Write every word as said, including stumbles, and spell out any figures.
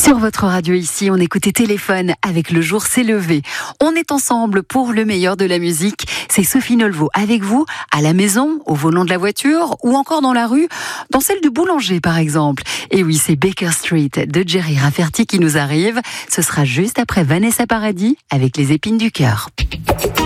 Sur votre radio ici, on écoutait Téléphone avec Le Jour s'est levé. On est ensemble pour le meilleur de la musique. C'est Sophie Nolvo avec vous, à la maison, au volant de la voiture ou encore dans la rue, dans celle du boulanger par exemple. Et oui, c'est Baker Street de Jerry Rafferty qui nous arrive. Ce sera juste après Vanessa Paradis avec Les épines du cœur.